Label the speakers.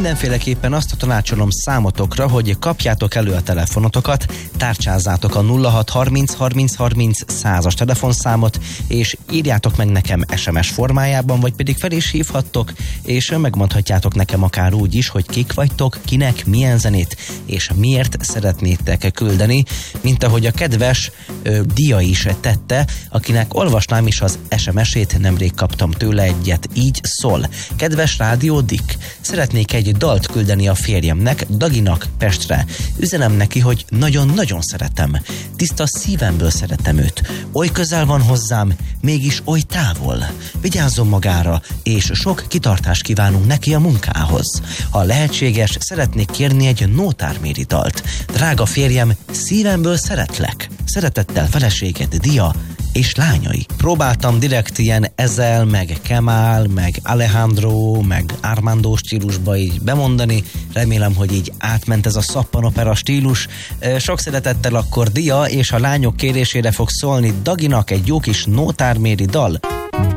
Speaker 1: Mindenféleképpen azt tanácsolom számotokra, hogy kapjátok elő a telefonotokat, tárcsázátok a 0630 30 30 100-as telefonszámot, és írjátok meg nekem SMS formájában, vagy pedig fel is hívhattok, és megmondhatjátok nekem akár úgy is, hogy kik vagytok, kinek, milyen zenét, és miért szeretnétek küldeni, mint ahogy a kedves Dia is tette, akinek olvasnám is az SMS-ét, nemrég kaptam tőle egyet, így szól. Kedves Rádió Dick, szeretnék egy dalt küldeni a férjemnek, Daginak Pestre. Üzenem neki, hogy nagyon-nagyon szeretem. Tiszta szívemből szeretem őt. Oly közel van hozzám, mégis oly távol. Vigyázzon magára, és sok kitartást kívánunk neki a munkához. Ha lehetséges, szeretnék kérni egy nótárméri dalt. Drága férjem, szívemből szeretlek. Szeretettel feleséged, Dia és lányai. Próbáltam direkt ilyen Ezel, meg Kemal, meg Alejandro, meg Armando stílusba így bemondani. Remélem, hogy így átment ez a szappanopera stílus. Sok szeretettel akkor Dia, és a lányok kérésére fog szólni Daginak egy jó kis nótárméri dal.